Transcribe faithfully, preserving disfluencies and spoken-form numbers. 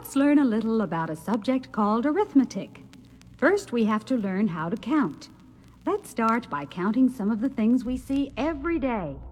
let's learn a little about a subject called arithmetic. First, we have to learn how to count. Let's start by counting some of the things we see every day.